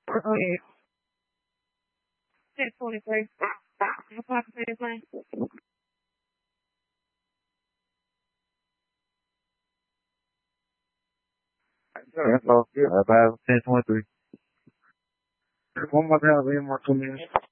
Okay. 10:43. Approximately time. Hello. Yeah, about 10:23. One more time, one more 2 minutes.